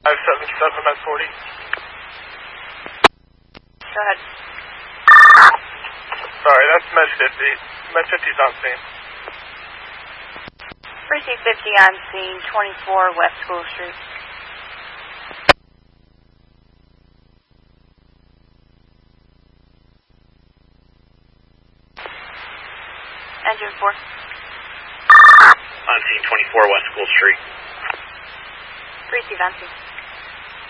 577 at 40. Go ahead. Sorry, that's Med 50. Med 50's on scene. Precinct 50 on scene, 24 West School Street. Engine 4. On scene 24 West School Street. Precinct on scene.